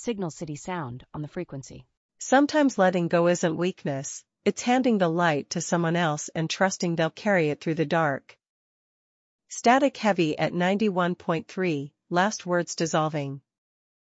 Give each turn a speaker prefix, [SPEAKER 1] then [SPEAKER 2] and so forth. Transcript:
[SPEAKER 1] Signal City Sound on the frequency.
[SPEAKER 2] Sometimes letting go isn't weakness, it's handing the light to someone else and trusting they'll carry it through the dark. Static Heavy at 91.3, Last Words Dissolving.